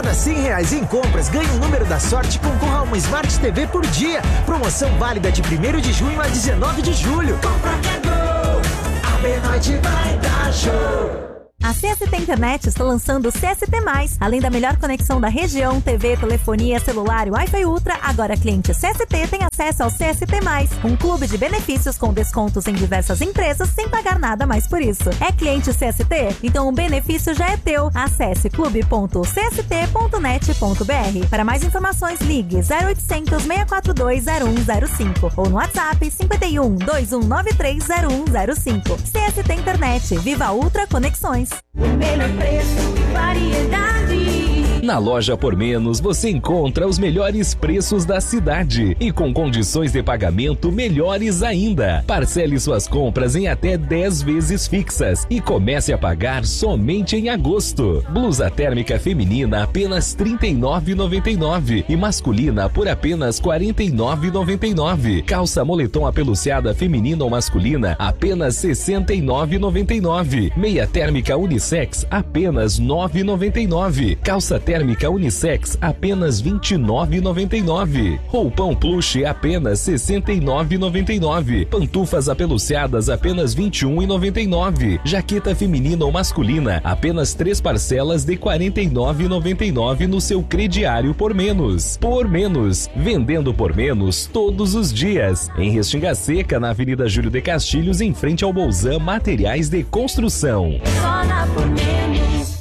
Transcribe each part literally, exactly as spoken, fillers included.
cada cem reais em compras, ganhe um número da sorte e concorra a uma Smart T V por dia. Promoção válida de primeiro de junho a dezenove de julho. Compra que é gol, a B-Noite vai dar show. A C S T Internet está lançando o C S T mais. Além da melhor conexão da região, T V, telefonia, celular e Wi-Fi Ultra, agora cliente C S T tem acesso ao C S T mais, um clube de benefícios com descontos em diversas empresas sem pagar nada mais por isso. É cliente C S T? Então o benefício já é teu. Acesse clube ponto c s t ponto net ponto b r. Para mais informações, ligue zero oitocentos, seis quatro dois, zero um zero cinco ou no WhatsApp cinco um, dois um nove três, zero um zero cinco. C S T Internet. Viva Ultra Conexões. O melhor preço, variedade. Na Loja Por Menos você encontra os melhores preços da cidade e com condições de pagamento melhores ainda. Parcele suas compras em até dez vezes fixas e comece a pagar somente em agosto. Blusa térmica feminina apenas trinta e nove reais e noventa e nove centavos e masculina por apenas quarenta e nove reais e noventa e nove centavos. Calça moletom apeluciada feminina ou masculina apenas sessenta e nove reais e noventa e nove centavos. Meia térmica unissex apenas nove reais e noventa e nove centavos. Calça térmica unissex apenas vinte e nove reais e noventa e nove centavos. Roupão plush apenas sessenta e nove reais e noventa e nove centavos. Pantufas apeluciadas apenas vinte e um reais e noventa e nove centavos. Jaqueta feminina ou masculina apenas três parcelas de quarenta e nove reais e noventa e nove centavos no seu crediário Por Menos. Por Menos, vendendo por menos todos os dias. Em Restinga Seca, na Avenida Júlio de Castilhos, em frente ao Bolzan Materiais de Construção. Só na Por Menos.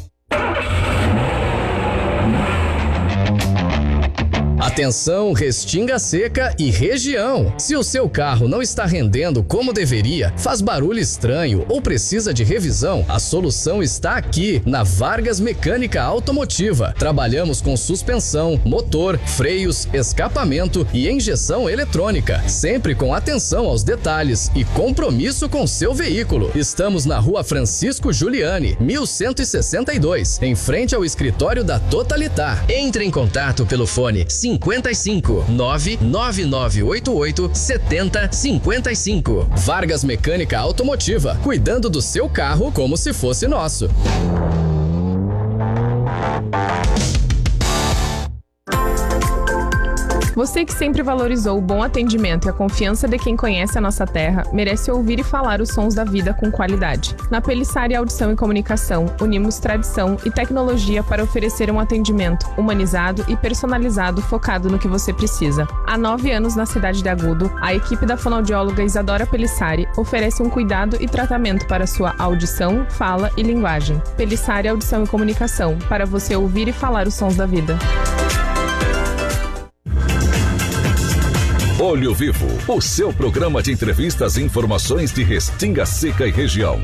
Atenção, Restinga Seca e região. Se o seu carro não está rendendo como deveria, faz barulho estranho ou precisa de revisão, a solução está aqui, na Vargas Mecânica Automotiva. Trabalhamos com suspensão, motor, freios, escapamento e injeção eletrônica, sempre com atenção aos detalhes e compromisso com seu veículo. Estamos na Rua Francisco Giuliani, mil cento e sessenta e dois, em frente ao escritório da Totalitar. Entre em contato pelo fone cinquenta e cinco, nove nove nove oito oito, setenta cinquenta e cinco. Vargas Mecânica Automotiva, cuidando do seu carro como se fosse nosso. Você que sempre valorizou o bom atendimento e a confiança de quem conhece a nossa terra, merece ouvir e falar os sons da vida com qualidade. Na Pelissari Audição e Comunicação, unimos tradição e tecnologia para oferecer um atendimento humanizado e personalizado focado no que você precisa. Há nove anos na cidade de Agudo, a equipe da fonoaudióloga Isadora Pelissari oferece um cuidado e tratamento para sua audição, fala e linguagem. Pelissari Audição e Comunicação, para você ouvir e falar os sons da vida. Olho Vivo, o seu programa de entrevistas e informações de Restinga Seca e região.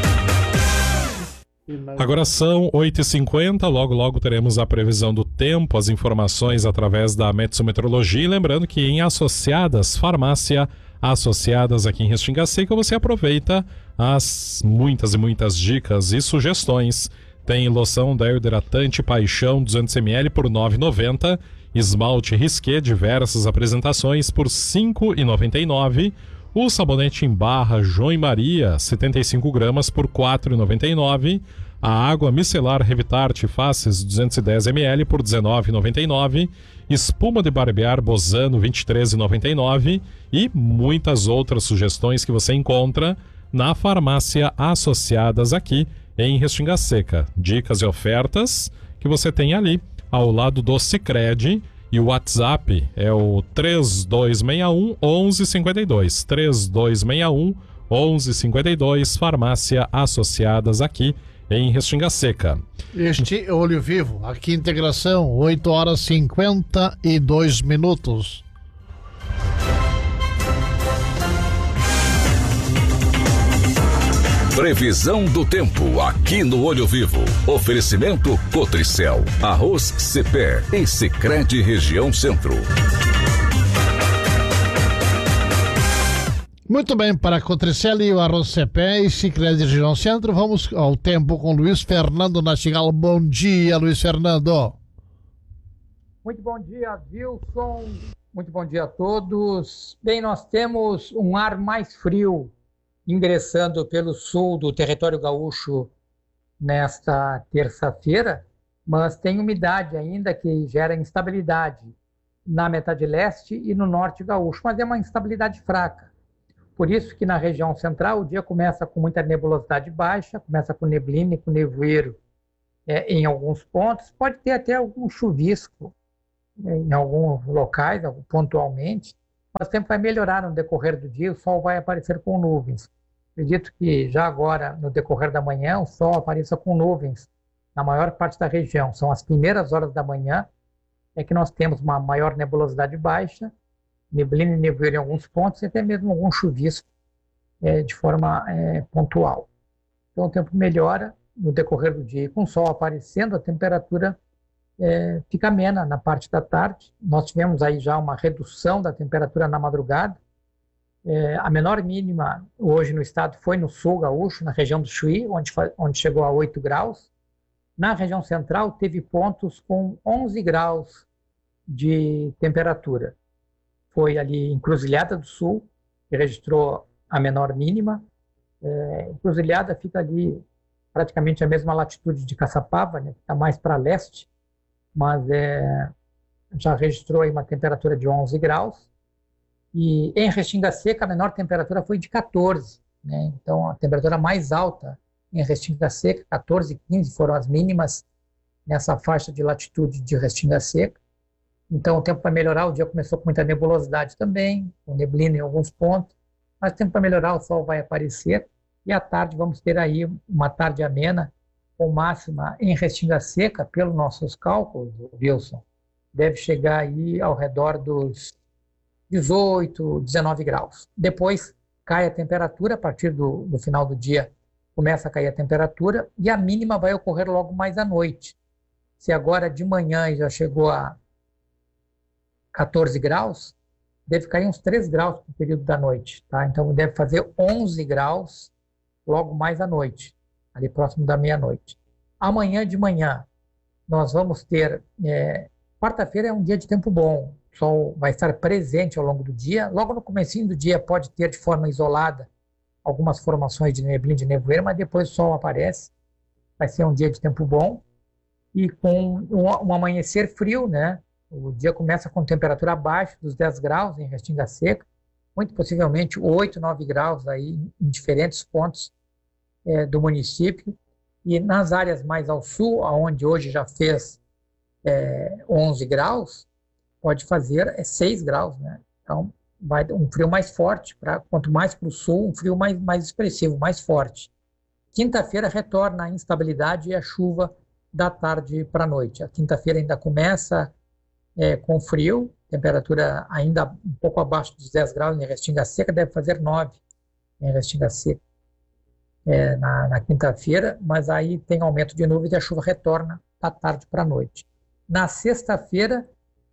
Agora são oito e cinquenta, logo logo teremos a previsão do tempo, as informações através da Metsumeteorologia. E lembrando que em Associadas Farmácia, associadas aqui em Restinga Seca, você aproveita as muitas e muitas dicas e sugestões. Tem loção Deo Hidratante Paixão duzentos mililitros por nove reais e noventa centavos. Esmalte Risqué, diversas apresentações por cinco reais e noventa e nove centavos. O sabonete em barra João Maria, setenta e cinco gramas por quatro reais e noventa e nove centavos. A água micelar Revitarte Faces duzentos e dez mililitros por dezenove reais e noventa e nove centavos. Espuma de barbear Bozano vinte e três reais e noventa e nove centavos. E muitas outras sugestões que você encontra na farmácia Associadas aqui em Restinga Seca. Dicas e ofertas que você tem ali ao lado do Sicredi, e o WhatsApp é o três dois seis um, um um cinco dois, três dois seis um, um um cinco dois, Farmácia Associadas aqui em Restinga Seca. Este Olho Vivo, aqui Integração, oito horas e cinquenta e dois minutos. Previsão do tempo aqui no Olho Vivo. Oferecimento Cotricel, Arroz Cepé e Sicredi Região Centro. Muito bem, para Cotricel e o Arroz Cepé e Sicredi Região Centro, vamos ao tempo com Luiz Fernando Nastigal. Bom dia, Luiz Fernando. Muito bom dia, Wilson. Muito bom dia a todos. Bem, nós temos um ar mais frio ingressando pelo sul do território gaúcho nesta terça-feira, mas tem umidade ainda que gera instabilidade na metade leste e no norte gaúcho, mas é uma instabilidade fraca. Por isso que na região central o dia começa com muita nebulosidade baixa, começa com neblina e com nevoeiro é, em alguns pontos, pode ter até algum chuvisco é, em alguns locais, pontualmente, mas o tempo vai melhorar no decorrer do dia, o sol vai aparecer com nuvens. Acredito que já agora, no decorrer da manhã, o sol apareça com nuvens na maior parte da região. São as primeiras horas da manhã é que nós temos uma maior nebulosidade baixa, neblina e nevoeiro em alguns pontos, e até mesmo algum chuvisco é, de forma é, pontual. Então o tempo melhora no decorrer do dia. E com o sol aparecendo, a temperatura é, fica amena na parte da tarde. Nós tivemos aí já uma redução da temperatura na madrugada. É, a menor mínima hoje no estado foi no sul gaúcho, na região do Chuí, onde, onde chegou a oito graus. Na região central teve pontos com onze graus de temperatura. Foi ali Encruzilhada do Sul, que registrou a menor mínima. É, Encruzilhada fica ali praticamente a mesma latitude de Caçapava, né, que está mais para leste, mas é, já registrou aí uma temperatura de onze graus. E em Restinga Seca, a menor temperatura foi de quatorze. Né? Então, a temperatura mais alta em Restinga Seca, quatorze, quinze foram as mínimas nessa faixa de latitude de Restinga Seca. Então, o tempo vai melhorar. O dia começou com muita nebulosidade também, com neblina em alguns pontos. Mas o tempo vai melhorar, o sol vai aparecer. E à tarde vamos ter aí uma tarde amena, com máxima em Restinga Seca, pelos nossos cálculos, Wilson, deve chegar aí ao redor dos dezoito, dezenove graus. Depois cai a temperatura, a partir do, do final do dia começa a cair a temperatura e a mínima vai ocorrer logo mais à noite. Se agora de manhã já chegou a quatorze graus, deve cair uns três graus no período da noite. Tá? Então deve fazer onze graus logo mais à noite, ali próximo da meia-noite. Amanhã de manhã nós vamos ter... É, quarta-feira é um dia de tempo bom. O sol vai estar presente ao longo do dia. Logo no comecinho do dia pode ter de forma isolada algumas formações de neblina, de nevoeiro, mas depois o sol aparece. Vai ser um dia de tempo bom e com um, um amanhecer frio, né? O dia começa com temperatura abaixo dos dez graus em Restinga Seca, muito possivelmente oito, nove graus aí em diferentes pontos é, do município. E nas áreas mais ao sul, onde hoje já fez é, onze graus, pode fazer é seis graus, né? Então, vai um frio mais forte, pra, quanto mais para o sul, um frio mais, mais expressivo, mais forte. Quinta-feira retorna a instabilidade e a chuva da tarde para a noite. A quinta-feira ainda começa é, com frio, temperatura ainda um pouco abaixo dos dez graus em Restinga Seca, deve fazer nove em Restinga Seca é, na, na quinta-feira, mas aí tem aumento de nuvens e a chuva retorna da tarde para a noite. Na sexta-feira,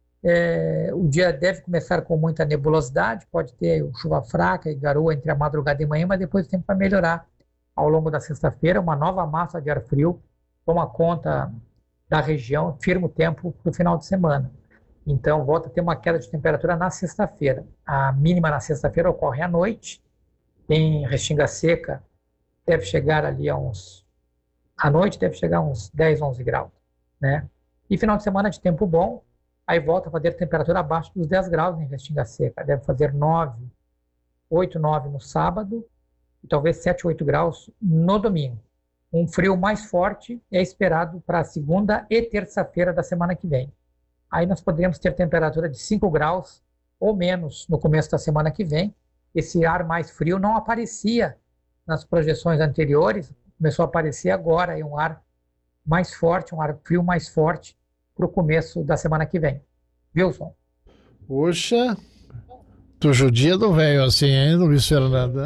É, o dia deve começar com muita nebulosidade, pode ter chuva fraca e garoa entre a madrugada e manhã, mas depois o tempo vai melhorar ao longo da sexta-feira. Uma nova massa de ar frio toma conta da região, firma o tempo para o final de semana. Então, volta a ter uma queda de temperatura na sexta-feira. A mínima na sexta-feira ocorre à noite. Em Restinga Seca, deve chegar ali a uns... À noite deve chegar a uns dez, onze graus. Né? E final de semana de tempo bom, aí volta a fazer temperatura abaixo dos dez graus em Restinga Seca. Deve fazer nove, oito, nove no sábado e talvez sete, oito graus no domingo. Um frio mais forte é esperado para a segunda e terça-feira da semana que vem. Aí nós poderíamos ter temperatura de cinco graus ou menos no começo da semana que vem. Esse ar mais frio não aparecia nas projeções anteriores, começou a aparecer agora, é um ar mais forte, um ar frio mais forte, para o começo da semana que vem. Wilson? Poxa, tu judia do velho assim, hein, Luiz Fernando?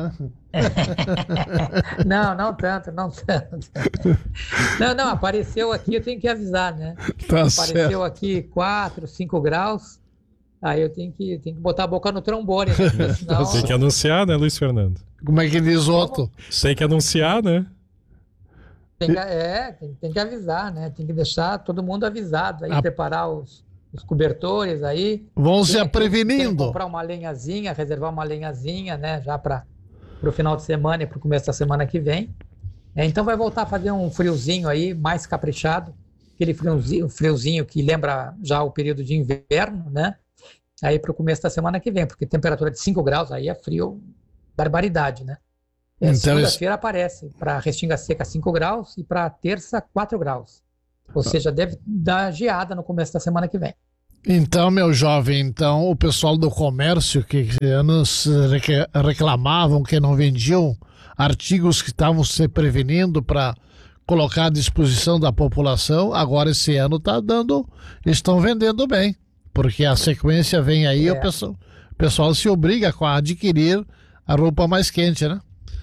Não, não tanto, não tanto. Não, não, apareceu aqui, eu tenho que avisar, né? Tá apareceu certo. aqui quatro, cinco graus, aí eu tenho que, tenho que botar a boca no trombone, né? Porque senão... Tem que anunciar, né, Luiz Fernando? Como é que diz Otto? Tem que anunciar, né? Tem que, é, tem, tem que avisar, né? Tem que deixar todo mundo avisado, aí A... preparar os, os cobertores aí. Vão se Tem que- prevenindo. tem que comprar uma lenhazinha, reservar uma lenhazinha, né? Já para o final de semana e para o começo da semana que vem. É, então vai voltar a fazer um friozinho aí, mais caprichado aquele friozinho, friozinho que lembra já o período de inverno, né? Aí para o começo da semana que vem, porque temperatura de cinco graus aí é frio, barbaridade, né? É, então, segunda-feira isso... aparece para Restinga Seca cinco graus e para terça quatro graus. Ou seja, deve dar geada no começo da semana que vem. Então, meu jovem, então o pessoal do comércio que anos reclamavam que não vendiam artigos que estavam se prevenindo para colocar à disposição da população, agora esse ano está dando, estão vendendo bem, porque a sequência vem aí, é. o, pessoal, o pessoal se obriga a adquirir a roupa mais quente, né?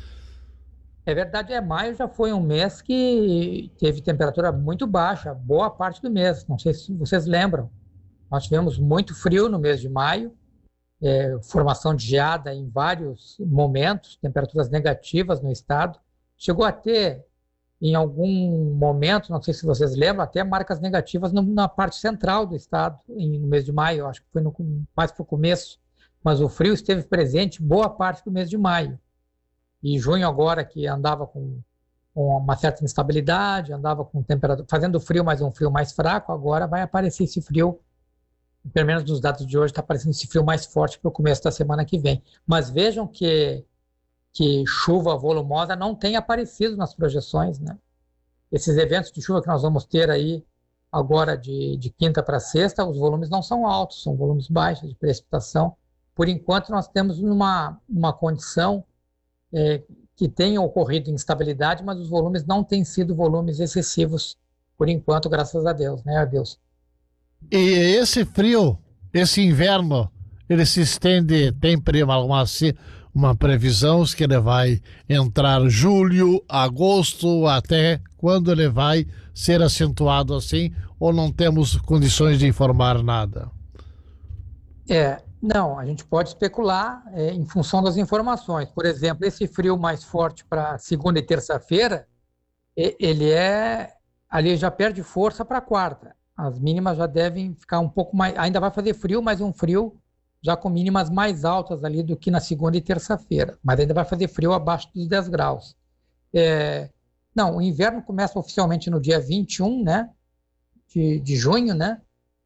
É verdade, é maio já foi um mês que teve temperatura muito baixa, boa parte do mês, não sei se vocês lembram. Nós tivemos muito frio no mês de maio, é, formação de geada em vários momentos, temperaturas negativas no estado. Chegou a ter, em algum momento, não sei se vocês lembram, até marcas negativas no, na parte central do estado, em, no mês de maio, acho que foi no, mais para o começo, mas o frio esteve presente boa parte do mês de maio. E junho agora, que andava com, com uma certa instabilidade, andava com temperatura, fazendo frio, mas um frio mais fraco, agora vai aparecer esse frio, pelo menos nos dados de hoje, está aparecendo esse frio mais forte para o começo da semana que vem. Mas vejam que, que chuva volumosa não tem aparecido nas projeções, né? Esses eventos de chuva que nós vamos ter aí agora de, de quinta para sexta, os volumes não são altos, são volumes baixos de precipitação. Por enquanto, nós temos uma, uma condição é, que tem ocorrido instabilidade, mas os volumes não têm sido volumes excessivos, por enquanto, graças a Deus, né, a Deus. E esse frio, esse inverno, ele se estende, tem uma, uma previsão que ele vai entrar julho, agosto, até quando ele vai ser acentuado assim, ou não temos condições de informar nada? É, não, a gente pode especular é, em função das informações. Por exemplo, esse frio mais forte para segunda e terça-feira, ele é, ali já perde força para quarta. As mínimas já devem ficar um pouco mais... Ainda vai fazer frio, mas um frio já com mínimas mais altas ali do que na segunda e terça-feira. Mas ainda vai fazer frio abaixo dos dez graus. É... Não, o inverno começa oficialmente no dia vinte e um, né? De, de junho, né?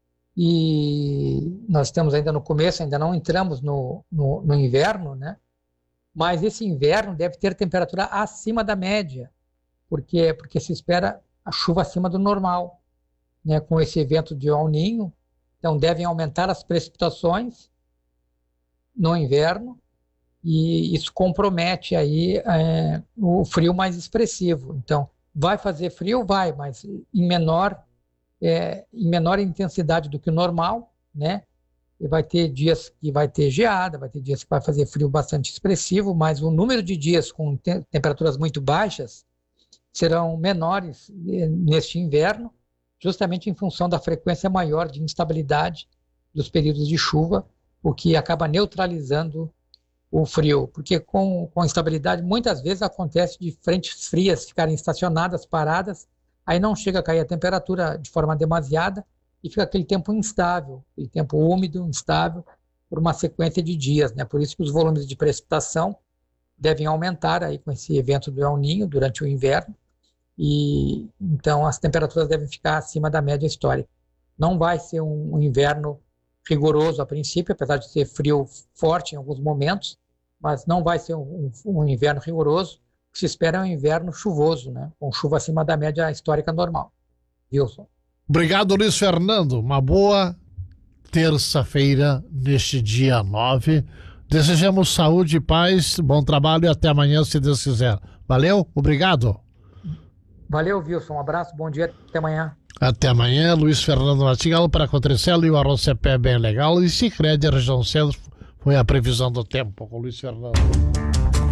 E nós estamos ainda no começo, ainda não entramos no, no, no inverno, né? Mas esse inverno deve ter temperatura acima da média. Por quê? Porque se espera a chuva acima do normal. Né, com esse evento de El Niño, então devem aumentar as precipitações no inverno e isso compromete aí é, o frio mais expressivo. Então, vai fazer frio? Vai, mas em menor, é, em menor intensidade do que o normal, né? E vai ter dias que vai ter geada, vai ter dias que vai fazer frio bastante expressivo, mas o número de dias com te- temperaturas muito baixas serão menores neste inverno, justamente em função da frequência maior de instabilidade dos períodos de chuva, o que acaba neutralizando o frio. Porque com, com instabilidade, muitas vezes acontece de frentes frias ficarem estacionadas, paradas, aí não chega a cair a temperatura de forma demasiada e fica aquele tempo instável, aquele tempo úmido, instável, por uma sequência de dias, né? Por isso que os volumes de precipitação devem aumentar aí com esse evento do El Niño durante o inverno, e então as temperaturas devem ficar acima da média histórica. Não vai ser um, um inverno rigoroso a princípio, apesar de ser frio forte em alguns momentos, mas não vai ser um, um, um inverno rigoroso. O que se espera é um inverno chuvoso, né? Com chuva acima da média histórica normal. Wilson. Obrigado, Luiz Fernando. Uma boa terça-feira neste dia nove. Desejamos saúde e paz, bom trabalho e até amanhã, se Deus quiser. Valeu, obrigado. Valeu, Wilson. Um abraço, bom dia, até amanhã. Até amanhã, Luiz Fernando Nascigalo para Cotricelo e o Arrocepé bem legal. E Sicredi, região centro, foi a previsão do tempo com o Luiz Fernando.